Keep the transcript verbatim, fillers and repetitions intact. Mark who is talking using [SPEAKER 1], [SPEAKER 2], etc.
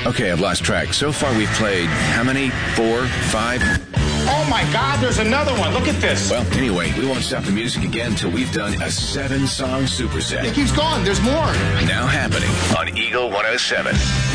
[SPEAKER 1] Okay, I've lost track. So far we've played how many? Four? Five?
[SPEAKER 2] Oh my God, there's another one. Look at this.
[SPEAKER 1] Well, anyway, we won't stop the music again until we've done a seven-song superset.
[SPEAKER 2] It keeps going. There's more.
[SPEAKER 1] Now happening on Eagle one oh seven.